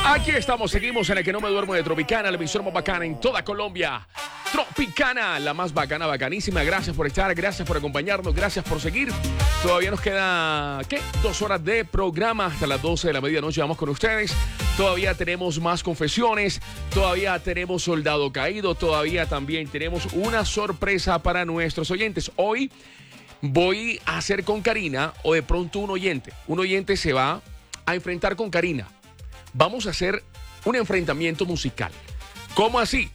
Aquí estamos, seguimos en el que no me duermo de Tropicana, la emisora más bacana en toda Colombia. Tropicana, la más bacana, bacanísima. Gracias por estar, gracias por acompañarnos, gracias por seguir. Todavía nos queda, 2 horas de programa hasta las 12 de la medianoche. Vamos con ustedes. Todavía tenemos más confesiones, todavía tenemos Soldado Caído, todavía también tenemos una sorpresa para nuestros oyentes. Hoy voy a hacer con Karina, o de pronto un oyente se va a enfrentar con Karina. Vamos a hacer un enfrentamiento musical. ¿Cómo así?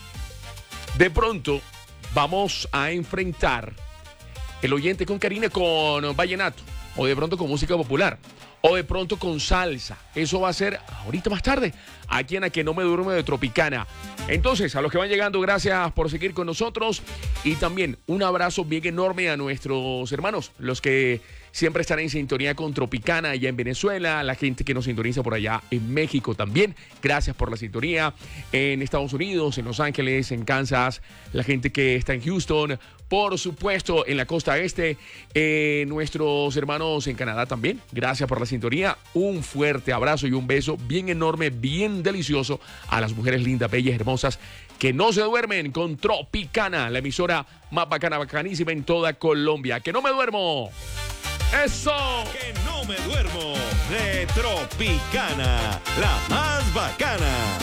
De pronto vamos a enfrentar el oyente con Karina con vallenato, o de pronto con música popular, o de pronto con salsa. Eso va a ser ahorita más tarde, aquí en A Que No Me Duermo de Tropicana. Entonces, a los que van llegando, gracias por seguir con nosotros. Y también un abrazo bien enorme a nuestros hermanos, los que siempre están en sintonía con Tropicana allá en Venezuela, la gente que nos sintoniza por allá en México también. Gracias por la sintonía. En Estados Unidos, en Los Ángeles, en Kansas, la gente que está en Houston, por supuesto, en la costa este, nuestros hermanos en Canadá también. Gracias por la sintonía. Un fuerte abrazo y un beso bien enorme, bien delicioso a las mujeres lindas, bellas, hermosas, que no se duermen con Tropicana, la emisora más bacana, bacanísima en toda Colombia. ¡Que no me duermo! ¡Eso! Que no me duermo de Tropicana, la más bacana.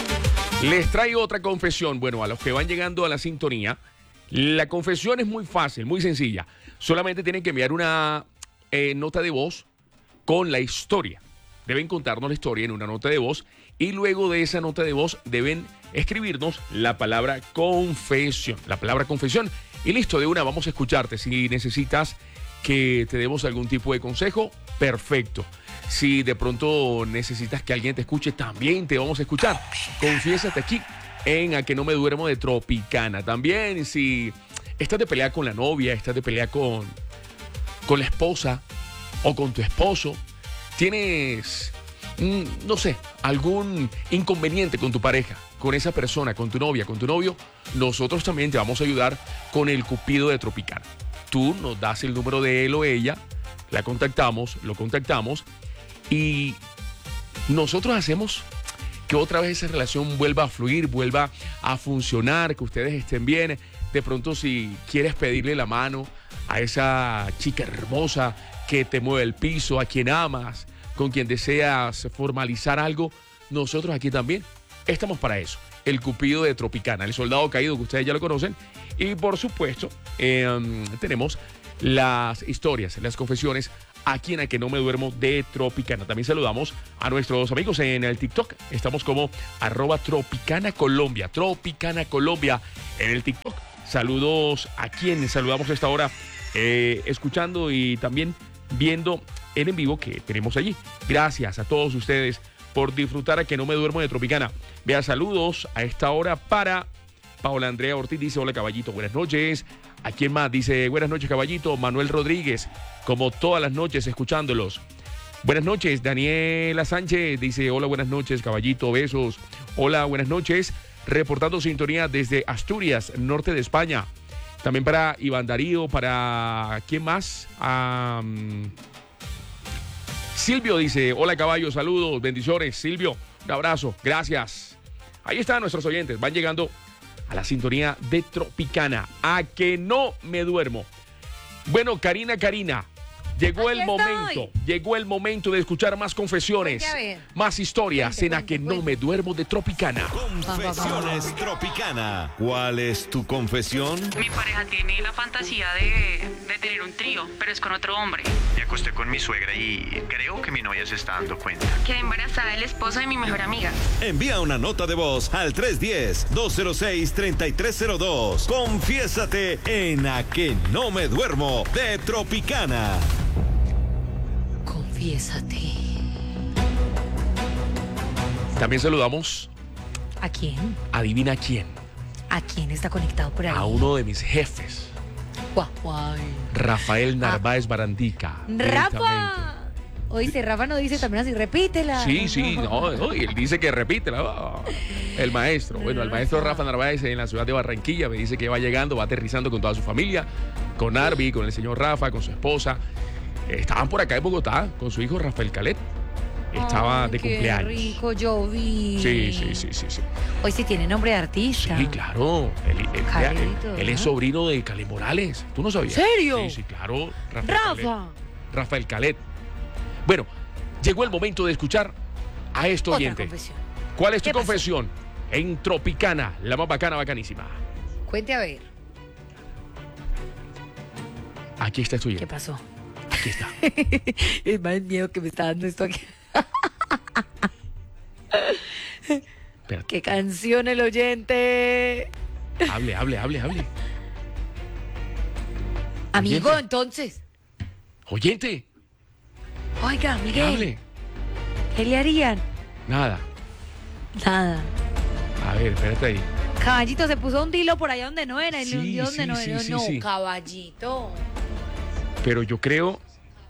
Les traigo otra confesión. Bueno, a los que van llegando a la sintonía, la confesión es muy fácil, muy sencilla. Solamente tienen que enviar una nota de voz con la historia. Deben contarnos la historia en una nota de voz y luego de esa nota de voz deben escribirnos la palabra confesión. La palabra confesión. Y listo, de una vamos a escucharte. Si necesitas que te demos algún tipo de consejo, perfecto. Si de pronto necesitas que alguien te escuche, también te vamos a escuchar. Confiésate aquí en A Que No Me Duermo de Tropicana. También si estás de pelea con la novia, estás de pelea con la esposa o con tu esposo, tienes, no sé, algún inconveniente con tu pareja, con esa persona, con tu novia, con tu novio, nosotros también te vamos a ayudar con el Cupido de Tropicana. Tú nos das el número de él o ella, la contactamos, lo contactamos y nosotros hacemos que otra vez esa relación vuelva a fluir, vuelva a funcionar, que ustedes estén bien. De pronto, si quieres pedirle la mano a esa chica hermosa que te mueve el piso, a quien amas, con quien deseas formalizar algo, nosotros aquí también estamos para eso. El Cupido de Tropicana, el Soldado Caído, que ustedes ya lo conocen. Y por supuesto, tenemos las historias, las confesiones aquí en A Que No Me Duermo de Tropicana. También saludamos a nuestros amigos en el TikTok. Estamos como @Tropicana Colombia. Tropicana Colombia en el TikTok. Saludos a quienes saludamos a esta hora, escuchando y también viendo el en vivo que tenemos allí. Gracias a todos ustedes por disfrutar A Que No Me Duermo de Tropicana. Vea, saludos a esta hora para Paola Andrea Ortiz, dice hola caballito, buenas noches. ¿A quién más? Dice buenas noches caballito. Manuel Rodríguez, como todas las noches escuchándolos. Buenas noches. Daniela Sánchez dice hola, buenas noches caballito, besos. Hola, buenas noches. Reportando sintonía desde Asturias, norte de España. También para Iván Darío, para ¿quién más? Silvio dice hola caballo, saludos, bendiciones. Silvio, un abrazo, gracias. Ahí están nuestros oyentes, van llegando a la sintonía de Tropicana. A Que No Me Duermo. Bueno, Karina, llegó el momento de escuchar más confesiones, más historias en A Que No Me Duermo de Tropicana. Confesiones Tropicana. ¿Cuál es tu confesión? Mi pareja tiene la fantasía de tener un trío, pero es con otro hombre. Me acosté con mi suegra y creo que mi novia se está dando cuenta. Quedé embarazada del esposo de mi mejor amiga. Envía una nota de voz al 310-206-3302. Confiésate en A Que No Me Duermo de Tropicana. Confiésate. También saludamos, ¿A quién? adivina quién, ¿A quién está conectado por ahí? a uno de mis jefes, Guay. Rafael Narváez Barandica. ¡Rafa! Oíste, Rafa no dice también así, repítela. Sí, no, y él dice que repítela. El maestro, bueno, el maestro Rafa Narváez en la ciudad de Barranquilla me dice que va llegando, va aterrizando con toda su familia, con Arby, con el señor Rafa, con su esposa. Estaban por acá en Bogotá con su hijo Rafael Calet. estaba Ay, de qué cumpleaños. rico, yo vi. Sí. Hoy sí tiene nombre de artista. Sí, claro. Carito, Él es ¿no? sobrino de Caled Morales. ¿Tú no sabías? ¿Serio? Sí, claro. Rafa. Rafael Caled. Bueno, llegó el momento de escuchar a esto Otra oyente. confesión. ¿Cuál es tu ¿Qué pasó? confesión? En Tropicana, la más bacana, bacanísima. Cuente a ver. Aquí está esto ¿Qué oyente. pasó? Aquí está. Es más miedo que me está dando esto aquí. Espérate. ¡Qué canción el oyente! Hable. Amigo, Oyente. entonces. Oyente, Oiga, Miguel. hable. ¿Qué le harían? Nada. Nada. A ver, espérate ahí. Caballito se puso un dilo por allá donde no era. Y le Sí, hundió donde sí, no sí, era. sí, No, sí. caballito. Pero yo creo.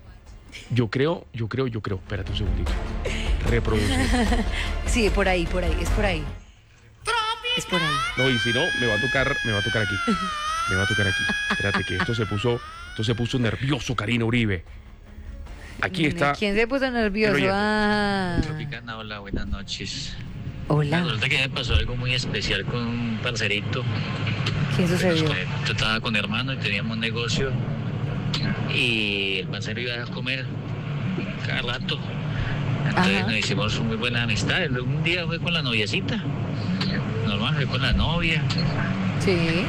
Espérate un segundito. Reproduce. Sí, por ahí. Es por ahí. Es por ahí. No, y si no, me va a tocar aquí. Me va a tocar aquí. Espérate, que esto se puso nervioso, Karina Uribe. Aquí está. ¿Quién se puso nervioso? Pero ya- Ah. Tropicana, hola, buenas noches. Hola. Resulta que me pasó algo muy especial con un parcerito. ¿Qué sucedió? Yo estaba con hermano y teníamos un negocio y el parcero iba a comer cada rato. Entonces Ajá. nos hicimos muy buena amistad. Un día fue con la noviecita, normal, fue con la novia Sí.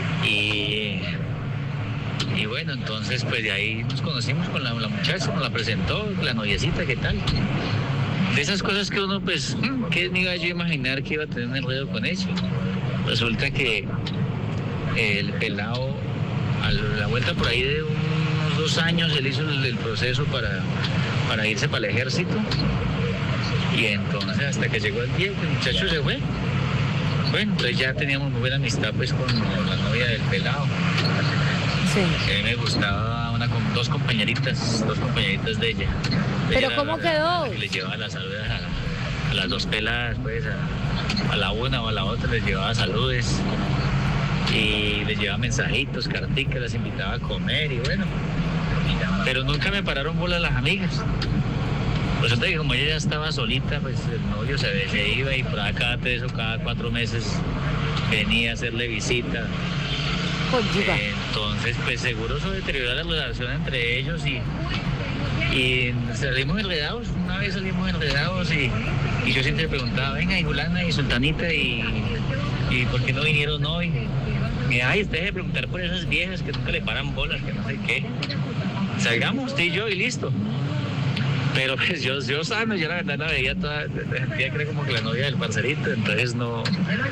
y bueno, entonces pues de ahí nos conocimos con la muchacha, nos la presentó, la noviecita, ¿qué tal? De esas cosas que uno pues, ¿qué me iba yo a imaginar que iba a tener un enredo con ella? Resulta que el pelado, a la vuelta por ahí de unos 2 años, él hizo el proceso para irse para el ejército. Y entonces hasta que llegó el día que el muchacho se fue. Bueno, entonces ya teníamos muy buena amistad pues con la novia del pelado. Sí. A mí me gustaba dos compañeritas de ella. ¿Pero Ella era cómo la quedó? que les llevaba las saludes a las dos peladas, pues a la una o a la otra les llevaba saludes y les llevaba mensajitos, carticas, las invitaba a comer y bueno. Pero nunca me pararon bolas las amigas. Resulta que como ella ya estaba solita, pues el novio se iba y por acá cada 3 o cada 4 meses venía a hacerle visita. Cónyuga. Entonces, pues seguro eso deterioró la relación entre ellos y salimos enredados. Una vez salimos enredados y yo siempre preguntaba, venga, y Julana y Sultanita, y ¿por qué no vinieron hoy? Y ay, ustedes de preguntar por esas viejas que nunca le paran bolas, que no sé qué. Salgamos usted y yo y listo. Pero pues yo sano, yo la verdad la veía toda, sentía que era como que la novia del parcerito, entonces no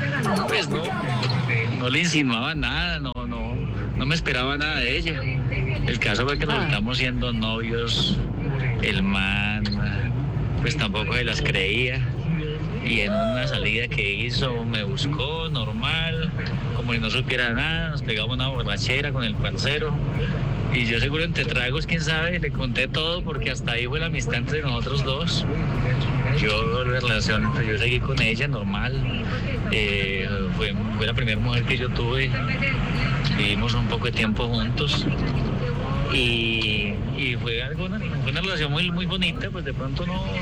le insinuaba nada, no me esperaba nada de ella. El caso fue que resultamos siendo novios, el man pues tampoco se las creía. Y en una salida que hizo me buscó normal, como si no supiera nada, nos pegamos una borrachera con el parcero. Y yo seguro entre tragos, quién sabe, le conté todo porque hasta ahí fue la amistad entre nosotros dos. Yo seguí con ella normal. Fue la primera mujer que yo tuve. Vivimos un poco de tiempo juntos. Y fue una relación muy, muy bonita, pues de pronto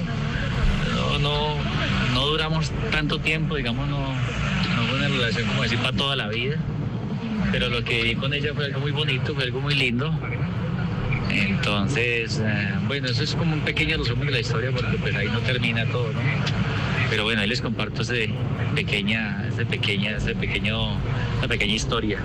no duramos tanto tiempo, digamos, no fue una relación como decir para toda la vida. Pero lo que viví con ella fue algo muy bonito, fue algo muy lindo. Entonces, bueno, eso es como un pequeño resumen de la historia porque pues ahí no termina todo, ¿no? Pero bueno, ahí les comparto esta pequeña historia.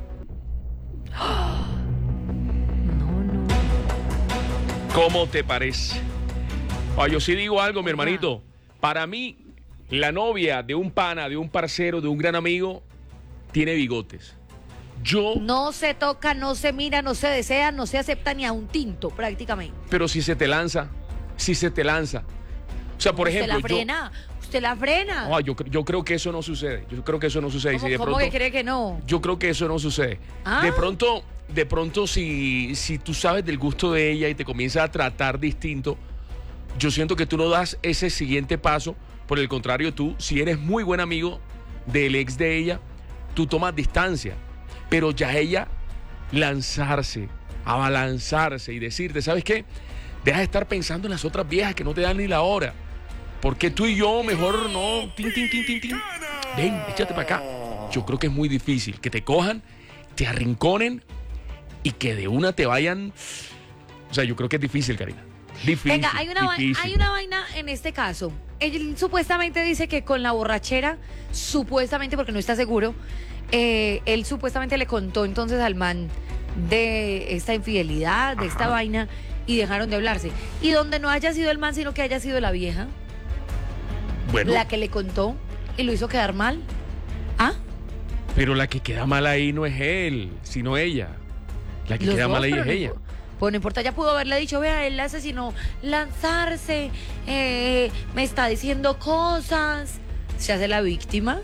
No. ¿Cómo te parece? Yo sí digo algo, mi hermanito. Para mí, la novia de un pana, de un parcero, de un gran amigo, tiene bigotes. No se toca, no se mira, no se desea, no se acepta ni a un tinto, prácticamente. Pero si se te lanza. O sea, por ejemplo, Usted la frena. yo creo que eso no sucede. Yo creo que eso no sucede. Y si de ¿Cómo pronto, que cree que no? yo creo que eso no sucede. Ah. De pronto si tú sabes del gusto de ella y te comienzas a tratar distinto, yo siento que tú no das ese siguiente paso. Por el contrario, tú, si eres muy buen amigo del ex de ella, tú tomas distancia. Pero ya ella lanzarse, abalanzarse y decirte, ¿sabes qué? Deja de estar pensando en las otras viejas que no te dan ni la hora. ¿Por qué tú y yo mejor no? Tin, tin, tin, tin, tin. Ven, échate para acá. Yo creo que es muy difícil que te cojan, te arrinconen y que de una te vayan. O sea, yo creo que es difícil, Karina. Difícil. Venga, hay una vaina en este caso. Él supuestamente dice que con la borrachera, supuestamente, porque no está seguro, él supuestamente le contó entonces al man de esta infidelidad, de esta vaina, y dejaron de hablarse. Y donde no haya sido el man, sino que haya sido la vieja, Bueno, la que le contó y lo hizo quedar mal. ¿Ah? pero la que queda mal ahí no es él, sino ella. La que Los queda dos, mal ahí pero es no ella. Pues no importa, ya pudo haberle dicho, vea, él asesinó, lanzarse, me está diciendo cosas. Se hace la víctima.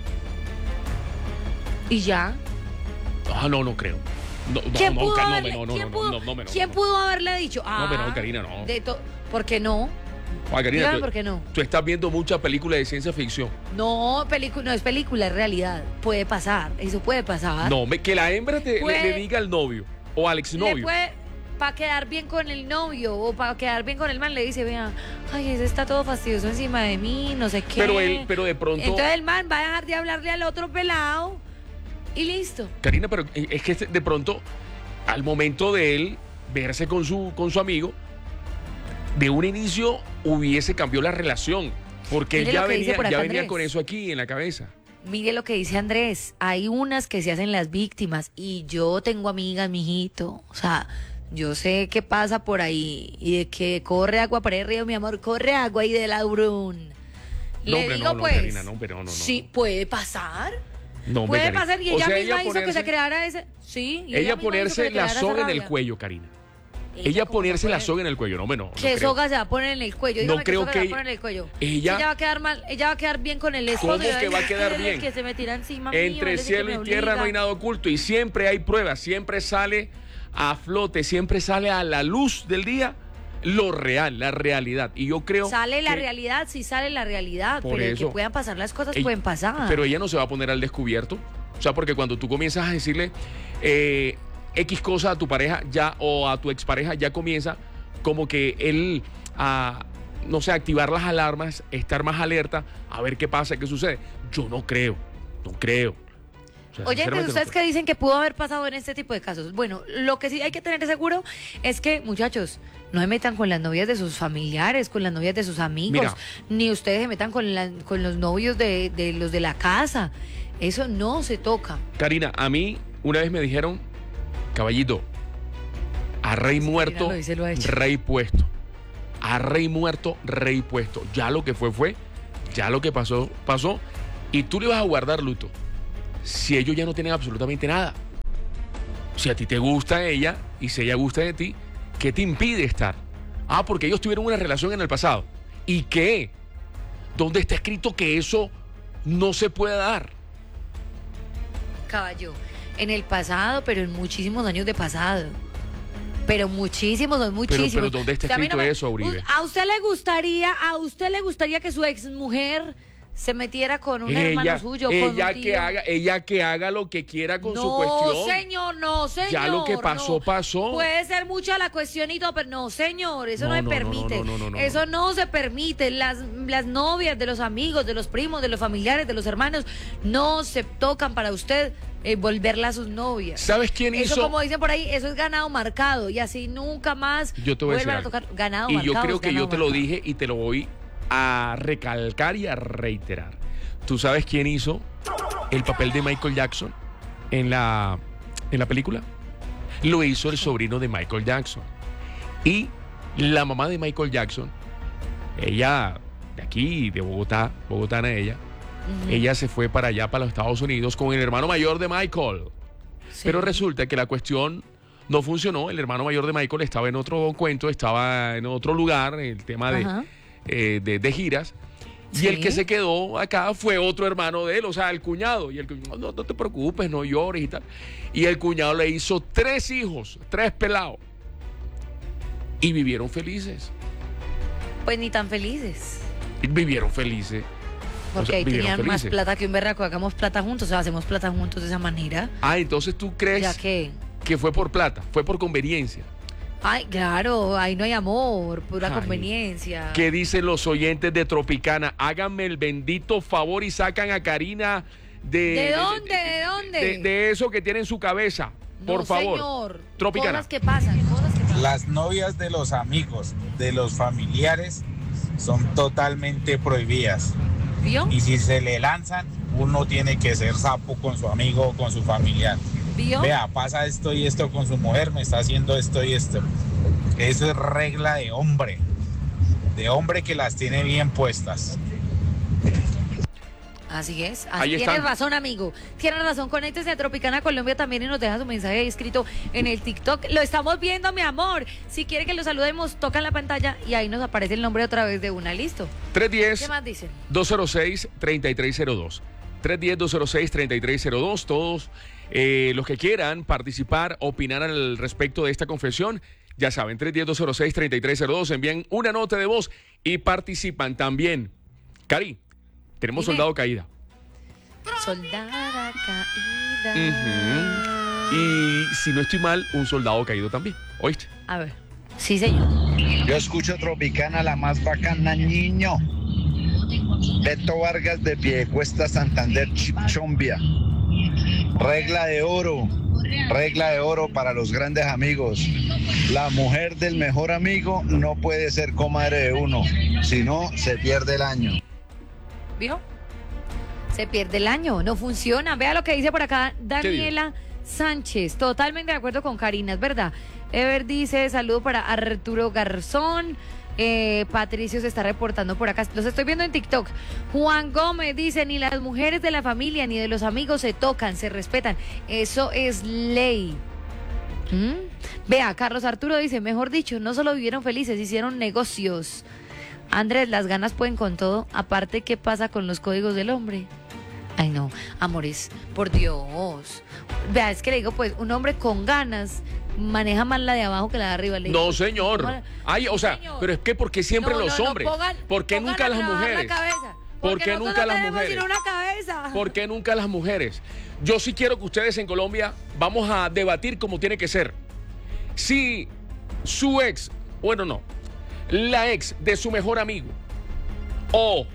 Y ya. Ah, no creo. No, ¿Quién no, pudo no, haberle, no, no, quién no, pudo- no, no, no, no, quién no. pudo haberle dicho? pero no, Karina, no. ¿Por qué no? Juan, Karina, Dígame por qué no. tú estás viendo muchas películas de ciencia ficción. No, no es película, es realidad. Puede pasar, eso puede pasar. No, que la hembra Puede- le diga al novio o al Le exnovio. puede, para quedar bien con el novio o para quedar bien con el man, le dice, vea, ay, ese está todo fastidioso encima de mí, no sé qué. Pero de pronto. Entonces el man va a dejar de hablarle al otro pelado y listo. Karina, pero es que de pronto, al momento de él verse con su amigo, de un inicio hubiese cambiado la relación. Porque él Mire ya lo que dice venía, por acá ya venía Andrés. con eso aquí en la cabeza. Mire lo que dice Andrés, hay unas que se hacen las víctimas y yo tengo amigas, mijito, o sea, yo sé qué pasa por ahí y de que corre agua para el río, mi amor, corre agua y de Laurún. No, Le hombre, digo no, pues, Karina, no, pero no. sí, puede pasar. No, hombre, Puede Karina. pasar y O ella sea, misma hizo que se ponerse- creara ese. Sí, y Ella misma hizo que ponerse se la creara esa soga en el rabia. cuello, Karina. Ella ¿cómo ponerse se la puede? soga en el cuello. No, hombre, no. ¿Qué no creo. soga se va a poner en el cuello? No Dígame qué creo soga que se va a poner en el cuello. ella- Si ella va a quedar mal, ella va a quedar bien con el esposo. ¿Cómo y que va a decir, quedar "Él es bien? que se me tira encima mío, él Entre es el que cielo me y tierra obliga". no hay nada oculto y siempre hay pruebas, siempre sale a flote, siempre sale a la luz del día lo real, la realidad. Y yo creo Sale la que- realidad, sí sale la realidad, Por pero que eso. puedan pasar las cosas, Ella- pueden pasar. Pero ella no se va a poner al descubierto. O sea, porque cuando tú comienzas a decirle X cosa a tu pareja ya o a tu expareja, ya comienza como que él a, no sé, activar las alarmas, estar más alerta, a ver qué pasa, qué sucede. Yo no creo. O sea, Oye, sinceramente, ustedes no que dicen que pudo haber pasado en este tipo de casos. Bueno, lo que sí hay que tener seguro es que, muchachos, no se metan con las novias de sus familiares, con las novias de sus amigos, Mira. ni ustedes se metan con los novios de los de la casa. Eso no se toca. Karina, a mí una vez me dijeron, caballito, a rey muerto, lo dice, lo ha hecho. rey puesto. A rey muerto, rey puesto. Ya lo que fue. Ya lo que pasó. Y tú le vas a guardar luto. Si ellos ya no tienen absolutamente nada. Si a ti te gusta ella y si ella gusta de ti, ¿qué te impide estar? Ah, porque ellos tuvieron una relación en el pasado. ¿Y qué? ¿Dónde está escrito que eso no se puede dar? Caballo, en el pasado, pero en muchísimos años de pasado. Pero muchísimos, son muchísimos. Pero ¿dónde está O sea, a mí escrito eso, Uribe? ¿A usted le gustaría que su exmujer se metiera con un hermano suyo, con un tío? Ella que haga lo que quiera con su No, cuestión. señor, no, señor. Ya lo que pasó, no. pasó. Puede ser mucha la cuestión y todo, pero no, señor, eso no, se permite. no. Eso no se permite. Las novias de los amigos, de los primos, de los familiares, de los hermanos, no se tocan para usted volverla a sus novias. ¿Sabes quién Eso, hizo? como dicen por ahí, eso es ganado marcado y así nunca más Yo te voy a decir vuelvan a algo. tocar ganado Y marcado. yo creo es que yo ganado te lo marcado. dije y te lo voy a recalcar y a reiterar. ¿Tú sabes quién hizo el papel de Michael Jackson en la película? Lo hizo el sobrino de Michael Jackson. Y la mamá de Michael Jackson, ella de aquí, de Bogotá, bogotana ella, ella se fue para allá, para los Estados Unidos, con el hermano mayor de Michael. Sí. Pero resulta que la cuestión no funcionó. El hermano mayor de Michael estaba en otro cuento, estaba en otro lugar, el tema Ajá. de giras. Y Sí. el que se quedó acá fue otro hermano de él, o sea, el cuñado. Y el cuñado, no te preocupes, no llores y tal. Y el cuñado le hizo 3 hijos, 3 pelados. Y vivieron felices. Pues ni tan felices. Y vivieron felices. Porque O sea, ahí vivieron tenían más felices. plata que un berraco. Hagamos plata juntos, o sea, hacemos plata juntos de esa manera. Ah, entonces tú crees Ya que. que fue por plata, fue por conveniencia. Ay, claro, ahí no hay amor, pura Ay. conveniencia. ¿Qué dicen los oyentes de Tropicana? Háganme el bendito favor y sacan a Karina ¿De dónde? ¿De dónde? de eso que tiene en su cabeza. Por No, favor. señor. Tropicana. Cosas que pasan. Las novias de los amigos, de los familiares, son totalmente prohibidas. ¿Vio? Y si se le lanzan, uno tiene que ser sapo con su amigo o con su familiar. ¿Vio? Vea, pasa esto y esto con su mujer, me está haciendo esto y esto. Eso es regla de hombre que las tiene bien puestas. Así es. Ahí Tienes están. razón, amigo. Tienes razón. Conéctese a Tropicana Colombia también y nos deja su mensaje ahí escrito en el TikTok. Lo estamos viendo, mi amor. Si quiere que lo saludemos, toca en la pantalla y ahí nos aparece el nombre otra vez de una. Listo. 310. ¿Qué más dicen? 206-3302. 310-206-3302. Todos los que quieran participar, opinar al respecto de esta confesión, ya saben, 310-206-3302. Envían una nota de voz y participan también. Cari, tenemos Dime. soldado caída. Soldada caída. Y si no estoy mal, un soldado caído también. ¿Oíste? A ver. Sí, señor. Yo escucho Tropicana, la más bacana, niño. Beto Vargas de Piedecuesta, Santander, Chipchombia. Regla de oro para los grandes amigos. La mujer del mejor amigo no puede ser comadre de uno, si no se pierde el año. ¿Vio? Se pierde el año, no funciona. Vea lo que dice por acá Daniela Sánchez. Totalmente de acuerdo con Karina, es verdad. Ever dice, saludo para Arturo Garzón. Patricio se está reportando por acá. Los estoy viendo en TikTok. Juan Gómez dice, ni las mujeres de la familia ni de los amigos se tocan, se respetan. Eso es ley. Vea, Carlos Arturo dice, mejor dicho, no solo vivieron felices, hicieron negocios. Andrés, las ganas pueden con todo. Aparte, ¿qué pasa con los códigos del hombre? Ay, no, amores, por Dios. Vea, es que le digo, pues, un hombre con ganas maneja más la de abajo que la de arriba. Le digo, No, señor. Ay, o sea, señor. pero es que ¿por qué siempre No, los no, no, hombres? pongan- ¿Por qué pongan nunca a las trabajar mujeres? la cabeza, ¿Por porque qué nosotros nunca no las tenemos mujeres? sino una cabeza. ¿Por qué nunca las mujeres? Yo sí quiero que ustedes en Colombia vamos a debatir como tiene que ser. Si su ex, bueno, no, la ex de su mejor amigo o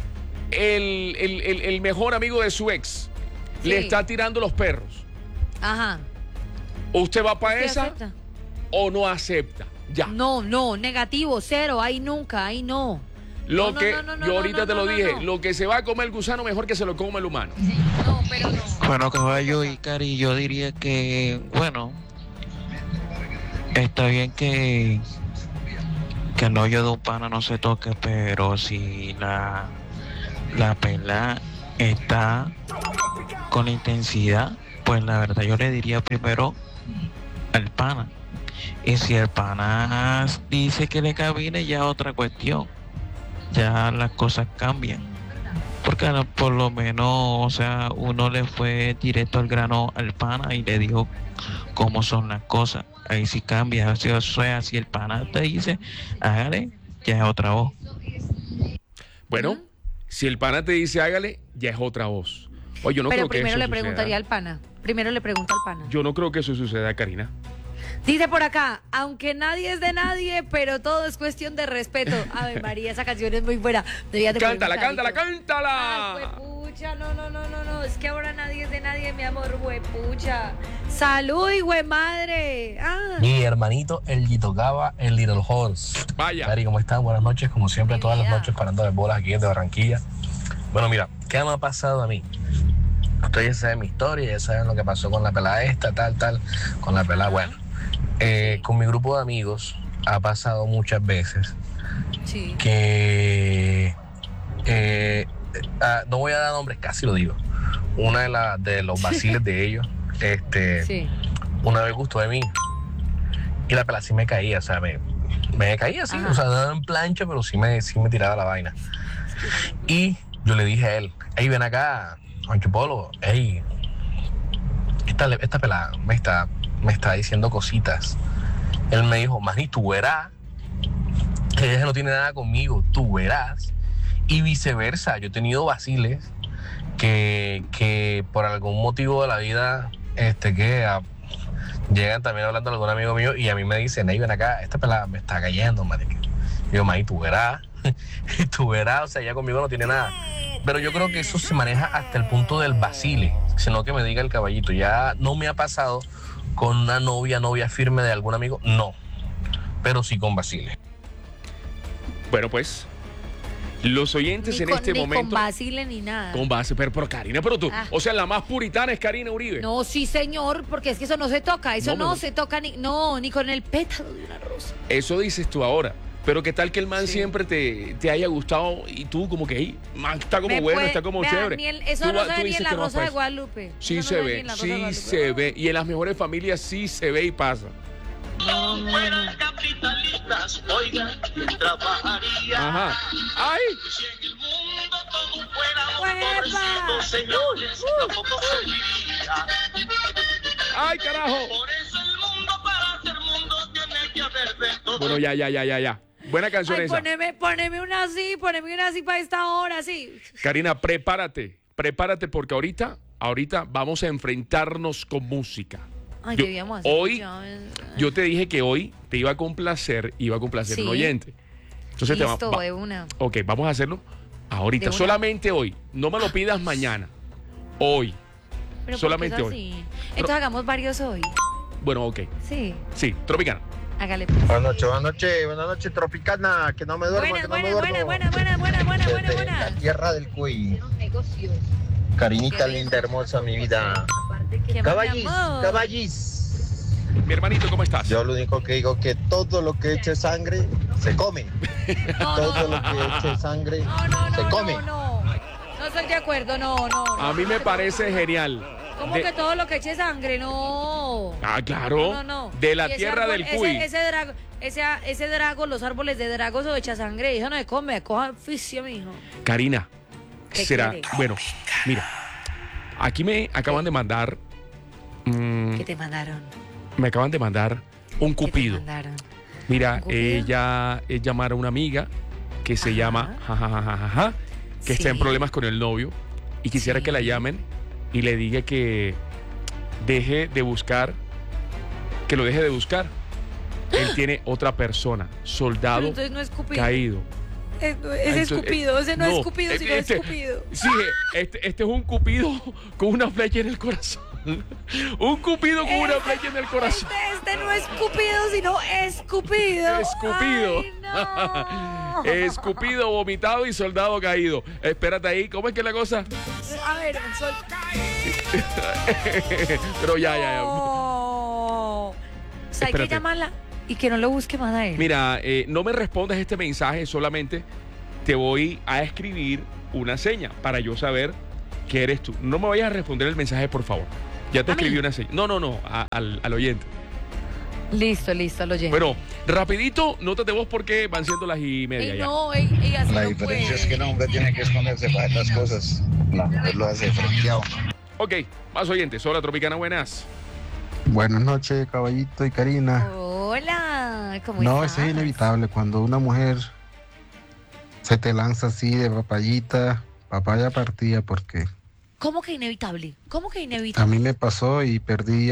el mejor amigo de su ex Sí. le está tirando los perros, Ajá. ¿usted va para ¿Usted esa acepta? o no acepta? Ya. No, negativo, cero, ahí nunca, ahí no. Lo No, que no, yo ahorita te lo dije, no. lo que se va a comer el gusano mejor que se lo coma el humano. No, pero no. Bueno, caballo y Cari, yo diría que, bueno, está bien que el hoyo de un pana no se toque, pero si la pela está con intensidad, pues la verdad yo le diría primero al pana. Y si el pana dice que le cabine, ya otra cuestión. Ya las cosas cambian. Porque por lo menos, o sea, uno le fue directo al grano al pana y le dijo cómo son las cosas. Ahí sí cambia. O sea, si el pana te dice, hágale, ya es otra voz. Bueno, si el pana te dice hágale, ya es otra voz. Oye, yo no Pero creo que primero eso le suceda. preguntaría al pana. Primero le pregunta al pana. Yo no creo que eso suceda, Karina. Dice por acá, aunque nadie es de nadie, pero todo es cuestión de respeto. Ave María, esa canción es muy buena. Deberías de poner un Cántala, clavito. cántala. Ay, huepucha, no. Es que ahora nadie es de nadie, mi amor, huepucha. Salud, y madre. Ah. Mi hermanito, el Gitocaba, el Little Horse. Vaya. Cari, ¿cómo están? Buenas noches, como siempre, Mi todas las vida. noches parando de bolas aquí desde Barranquilla. Bueno, mira, ¿qué me ha pasado a mí? Ustedes ya saben mi historia, ya saben lo que pasó con la pelada esta, tal, con la pelada, bueno. Con mi grupo de amigos ha pasado muchas veces Sí. que no voy a dar nombres, casi lo digo. Una de los vaciles de ellos, Sí. una vez gustó de mí y la pelada sí me caía, o sea, me caía así, Ajá. o sea, no en plancha, pero sí me tiraba la vaina. Y yo le dije a él, hey, ven acá, Juancho Polo, hey, esta pelada me está diciendo cositas. Él me dijo, Manny, tú verás que ella no tiene nada conmigo, tú verás. Y viceversa, yo he tenido vaciles que por algún motivo de la vida llegan también hablando de algún amigo mío y a mí me dicen, hey, ven acá, esta pelada me está cayendo, marica. Y yo, tú verás, o sea, ella conmigo no tiene nada. Pero yo creo que eso se maneja hasta el punto del vacile, sino que me diga el caballito. Ya no me ha pasado con una novia firme de algún amigo, no, pero sí con vacile. Bueno, pues, los oyentes en este momento... Con Basile ni nada. Con base, pero Karina, pero tú, o sea, la más puritana es Karina Uribe. No, sí, señor, porque es que eso no se toca, eso no se toca ni con el pétalo de una rosa. Eso dices tú ahora. Pero qué tal que el man siempre te haya gustado y tú como que, hey, man, está como bueno, está como chévere. Eso no se ve ni en La Rosa de Guadalupe. Sí se ve, sí se ve. Y en las mejores familias sí se ve y pasa. No fueran capitalistas, oigan, trabajaría. Ajá. ¡Ay! Si en el mundo todos fuéramos pobrecitos, señores, tampoco serviría. ¡Ay, carajo! Por eso el mundo, para ser mundo, tiene que haber de todo. Bueno, ya. Buena canción esa. Poneme una así para esta hora, sí. Karina, prepárate porque ahorita vamos a enfrentarnos con música. Ay, ¿qué íbamos a hacer? Hoy, yo te dije que hoy te iba a complacer un oyente. Entonces listo, de una. Ok, vamos a hacerlo ahorita, solamente hoy. No me lo pidas mañana. Hoy. Pero solamente hoy. Así? Entonces hagamos varios hoy. Bueno, ok. Sí, Tropicana. hágale pues. Buenas noches, Tropicana, que no me duermo, Buena. La tierra del Cuy. Carinita linda, hermosa, mi vida. Caballis. Mi hermanito, ¿cómo estás? Yo lo único que digo que todo lo que eche sangre se come. Todo lo que eche sangre se come. No estoy de acuerdo, no. A mí me parece genial. ¿Cómo que todo lo que eche sangre? No. Ah, claro. No. De la tierra del Cuy. Ese drago, los árboles de drago, eso echa sangre. Eso no se come, coja oficio, mijo. Karina, ¿Qué será? quiere? Bueno, mira. Aquí me acaban de mandar. ¿Qué te mandaron? Me acaban de mandar un cupido. ¿Qué te mandaron? Mira, ¿Un cupido? ella es llamar a una amiga que se llama que está en problemas con el novio y quisiera que la llamen y le diga que deje de buscar, que lo deje de buscar. Él tiene otra persona, soldado. Pero entonces no es Cupido. Caído. Ese es Cupido, ese no es Cupido, sino es Cupido. Sí, este es un Cupido con una flecha en el corazón. Un Cupido con una flecha en el corazón. Este no es Cupido, sino escupido. Escupido. Ay, no. Escupido, vomitado y soldado caído. Espérate ahí, ¿cómo es que es la cosa? A ver, Pero ya. No. O sea, hay que Espérate. llamarla y que no lo busque más a él. Mira, no me respondas este mensaje, solamente te voy a escribir una seña para yo saber que eres tú. No me vayas a responder el mensaje, por favor. Ya te escribí una seña. No, al oyente. Listo, lo llevo. Bueno, rapidito, nótate vos porque van siendo las 1:30 ya. No, ey, así La no diferencia puede. es que el hombre tiene que esconderse para las cosas. La mujer lo hace frenteado. Ok, más oyentes. Hola, Tropicana, buenas. Buenas noches, Caballito y Karina. Hola, ¿cómo No, estás? eso es inevitable. Cuando una mujer se te lanza así de papaya partida, porque ¿Cómo que inevitable? a mí me pasó y perdí